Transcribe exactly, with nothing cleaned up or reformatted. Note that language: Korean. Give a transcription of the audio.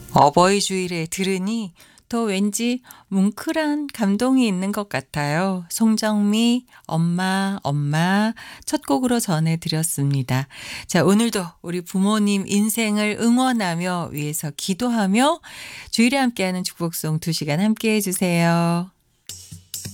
어버이 주일에 들으니 더 왠지 뭉클한 감동이 있는 것 같아요. 송정미 엄마 엄마 첫 곡으로 전해드렸습니다. 자, 오늘도 우리 부모님 인생을 응원하며 위해서 기도하며 주일에 함께하는 축복송 두 시간 함께해 주세요.